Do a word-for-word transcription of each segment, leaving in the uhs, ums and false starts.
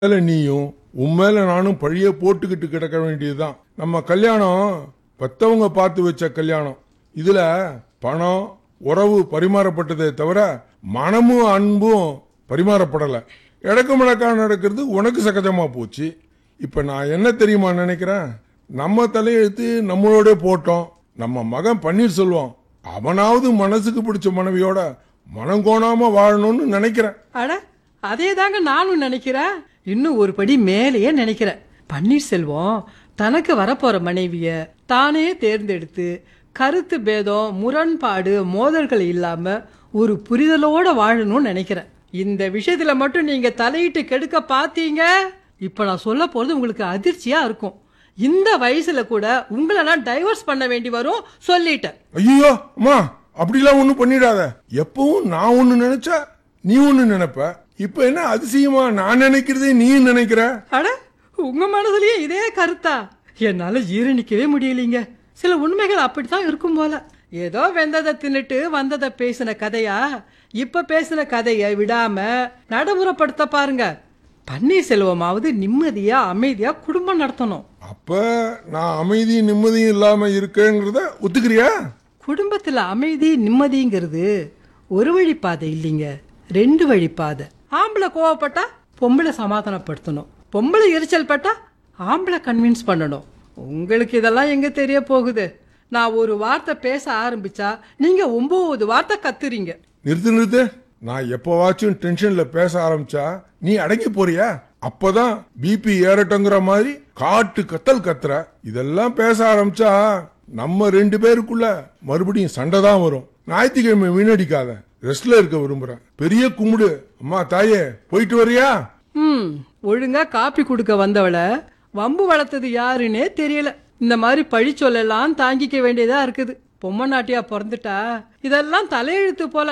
மேல நீயும் உன் மேல நானும் பழிய போட்டுக்கிட்டு கிடக்க வேண்டியதுதான். நம்ம கல்யாணம் பெத்தவங்க பார்த்து வச்ச கல்யாணம். இதுல பணம் உறவு பரிமாறப்பட்டதே தவிர மனமும் அன்பும் பரிமாறப்படல. இடக்கு மடக்கா நடக்கிறது உனக்கு சகஜமா போச்சு. இப்ப நான் என்ன தெரியுமா நினைக்கிறேன், நம்ம தலையெழுத்து நம்மளோட போட்டோம். நம்ம மகன் பன்னீர்செல்வம் அவனாவது மனசுக்கு பிடிச்ச மனைவியோட மனம் கோணாம வாழணும்னு நினைக்கிறேன். அட அதே தாங்க நானும் நினைக்கிறேன். இன்னும் ஒரு படி மேலேயே நினைக்கிறேன். பன்னீர்செல்வம் தனக்கு வரப்போற மனைவிய தானே தேர்ந்தெடுத்து கருத்து பேதம் முரண்பாடு மோதல்கள் இல்லாம ஒரு புரிதலோட வாழணும்னு நினைக்கிறேன். இந்த விஷயத்துல மட்டும் நீங்க தலையிட்டு கெடுக்க பாத்தீங்க, இப்ப நான் சொல்ல போறது உங்களுக்கு அதிர்ச்சியா இருக்கும். இந்த வயசுல கூட உங்களெல்லாம் டைவர்ஸ் பண்ண வேண்டி வரும் சொல்லிட்டேன். ஐயோ அம்மா, அப்படிலாம் ஒண்ணும் பண்ணிடாத. எப்பவும் நான் ஒண்ணு நினைச்சா நீ ஒண்ணு நினைப்ப. இப்ப என்ன அதிசயமா நான் நினைக்கிறதே நீ நினைக்கிற? அட உங்க மனசுலயே இதே கருத்தா? என்னால ஜீரணிக்கவே முடியலீங்க. சில உண்மைகள் அப்படித்தான் இருக்கும் போல. ஏதோ வெந்ததை தின்னுட்டு வந்ததை பேசின கதையா இப்ப பேசின கதைய விடாம நடைமுறைப்படுத்த பாருங்க. பன்னீர்செல்வமாவது நிம்மதியா அமைதியா குடும்பம் நடத்தணும். அப்ப நான் அமைதியும் நிம்மதியும் இல்லாம இருக்கேங்கிறத ஒத்துக்கிறியா? குடும்பத்துல அமைதி நிம்மதிங்கிறது ஒரு வழி பாதை இல்லைங்க, ரெண்டு வழி பாதை. ஆம்பளை கோவப்பட்டா பொம்பளை சமாதானப்படுத்தணும், பொம்பளை எரிச்சல் பட்டா ஆம்பளை கன்வின்ஸ் பண்ணணும். உங்களுக்கு இதெல்லாம் எங்க தெரிய போகுது? நான் ஒரு வார்த்தை பேச ஆரம்பிச்சா நீங்க ஒன்பது வார்த்தை கத்துறீங்க. நிறுத்து நிறுத்து. நான் எப்பவாச்சும் டென்ஷன்ல பேச ஆரம்பிச்சா நீ அடங்கி போறியா? அப்பதான் பிபி ஏறட்டுங்கிற மாதிரி காட்டு கத்தல் கத்துற. இதெல்லாம் பேச ஆரம்பிச்சா நம்ம ரெண்டு பேருக்குள்ள மறுபடியும் சண்டை தான் வரும். ஞாயிற்றுக்கிழமை வீணடிக்காத, ரெஸ்ட்ல இருக்க விரும்புறேன். பெரிய கும்பிடு. அம்மா தாயே, போயிட்டு வரியா? ம் ஒழுங்கா காப்பி கொடுக்க வந்தவள வம்பு வளர்த்தது யாருன்னே தெரியல. இந்த மாதிரி பழி சொல்லலாம் தாங்கிக்க வேண்டியதா இருக்குது. பொம்மை நாட்டியா பிறந்துட்டா இதெல்லாம் தலையெழுத்து போல.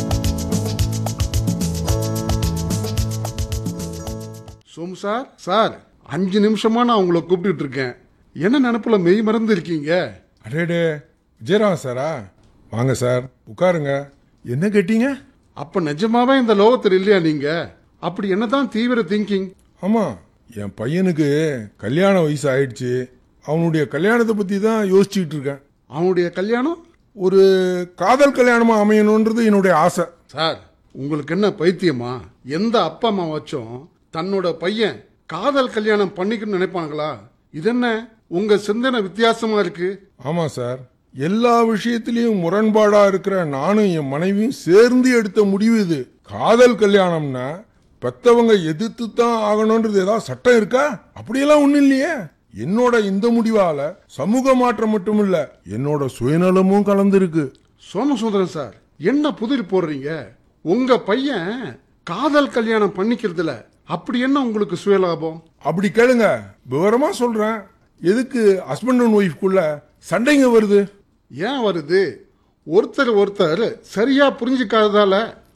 சோமு சார் சார் அஞ்சு நிமிஷமா நான் உங்களை கூப்பிட்டு இருக்கேன். என்ன நினைப்புல மெய் மறந்து இருக்கீங்க? அடேடே, விஜயராம சாரா? வாங்க சார், உட்காருங்க. என்ன கேட்டீங்க? அப்ப நிஜமாவே இந்த லோகத்தில் இல்லையா நீங்க? அப்படி என்னதான் தீவிர திங்கிங்? ஆமா, என் பையனுக்கு கல்யாண வயசு ஆயிடுச்சு. அவனுடைய கல்யாணத்தை பத்தி தான் யோசிச்சுட்டு இருக்கேன். அவனுடைய கல்யாணம் ஒரு காதல் கல்யாணமா அமையணும்ன்றது என்னுடைய ஆசை. சார், உங்களுக்கு என்ன பைத்தியமா? எந்த அப்பா அம்மா வச்சும் தன்னோட பையன் காதல் கல்யாணம் பண்ணிக்கணும்னு நினைப்பாங்களா? இது என்ன உங்க சிந்தனை வித்தியாசமா இருக்கு? ஆமா சார், எல்லா விஷயத்திலயும் முரண்பாடா இருக்கிற நானும் என் மனைவியும் சேர்ந்து எடுத்த முடிவு இது. காதல் கல்யாணம்னா பெத்தவங்க எதிர்த்து தான் ஆகணும்ன்றது ஏதாவது சட்டம் இருக்கா? அப்படியெல்லாம் ஒண்ணும் இல்லையே. என்னோட இந்த முடிவால சமூக மாற்றம் மட்டும் இல்ல, என்னோட சுயநலமும் கலந்துருக்கு. சோமசுந்தரம் சார், என்ன புதிர் போடுறீங்க? உங்க பையன் காதல் கல்யாணம் பண்ணிக்கிறதுல அப்படி என்ன உங்களுக்கு சுயலாபம்? அப்படி கேளுங்க, விவரமா சொல்றேன். எதுக்கு ஹஸ்பண்ட் அண்ட் ஒய்ஃப்குள்ள சண்டைங்க வருது? ஏன் வருது? ஒருத்தர் ஒருத்தர் சரியா புரிஞ்சுக்காததால.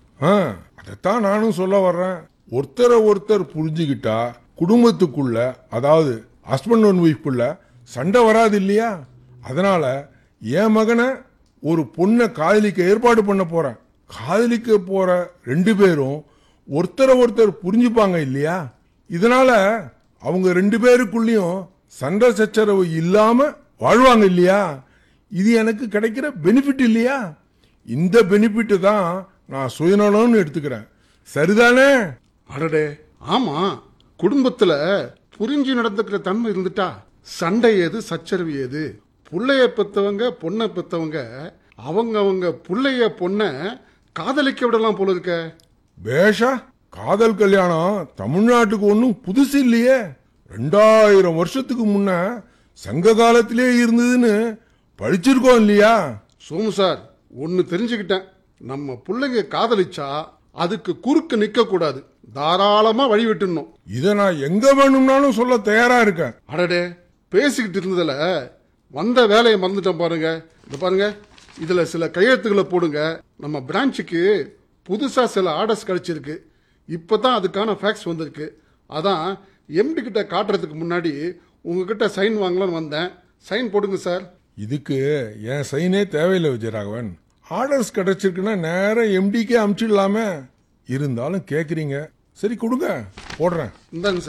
அதைத்தான் நானும் சொல்ல வர்றேன். ஒருத்தரை ஒருத்தர் புரிஞ்சுக்கிட்டா குடும்பத்துக்குள்ள, அதாவது ஹஸ்பண்ட் அண்ட் ஒய்ஃப்குள்ள சண்டை வராது இல்லையா? அதனால என் மகனை ஒரு பொண்ணை காதலிக்க ஏற்பாடு பண்ண போறேன். காதலிக்க போற ரெண்டு பேரும் ஒருத்தரை ஒருத்தர் புரிஞ்சுப்பாங்க இல்லையா? இதனால அவங்க ரெண்டு பேருக்குள்ளயும் சண்டை சச்சரவு இல்லாம வாழ்வாங்க இல்லையா? இது எனக்கு கிடைக்கிற பெனிஃபிட் இல்லையா? இந்த பெனிஃபிட் தான் நான் சுயநலம்னு எடுத்துக்கிறேன். சரிதானே? அடடே, ஆமா. குடும்பத்துல புரிஞ்சு நடந்துக்கிற தன்மை இருந்துட்டா சண்டை ஏது சச்சரவு ஏது? புள்ளைய பெத்தவங்க பொண்ணை பெத்தவங்க அவங்க அவங்க புள்ளைய பொண்ண காதலிக்க விடலாம் போல இருக்க. பேஷா, காதல் கல்யாணம் தமிழ்நாட்டுக்கு ஒன்னும் புதுசு இல்லையே. ரெண்டாயிரம் வருஷத்துக்கு முன்ன சங்க காலத்திலே இருந்ததுன்னு படிச்சிருக்கோம் இல்லையா? சோமு சார், ஒன்னு தெரிஞ்சுக்கிட்டேன். நம்ம பிள்ளைங்க காதலிச்சா அதுக்கு குறுக்கு நிக்க கூடாது, தாராளமா வழி விட்டுணும். இத நான் எங்க வேணும்னாலும் சொல்ல தயாரா இருக்கேன். அடடே, பேசிக்கிட்டு இருந்ததுல வந்த வேலையை மறந்துட்டேன் பாருங்க. இந்த பாருங்க, இதுல சில கையெழுத்துக்களை போடுங்க. நம்ம பிரான்ச்சுக்கு புதுசா சில ஆர்டர்ஸ் கிடைச்சிருக்கு. இப்பதான் அதுக்கான ஃபேக்ஸ் வந்திருக்கு. அதான் எம்டி கிட்ட காட்டுறதுக்கு முன்னாடி உங்ககிட்ட சைன் வாங்கலாம்னு வந்தேன். சைன் போடுங்க சார். இதுக்கு என் சைனே தேவையில்லை விஜயராகவன். ஆர்டர்ஸ் கிடைச்சிருக்குன்னா நேரம் எம்டிக்கே அனுப்பிச்சிடலாமே. இருந்தாலும் கேக்குறீங்க, சரி கொடுங்க, போடுறேன். இந்தாங்க சார்.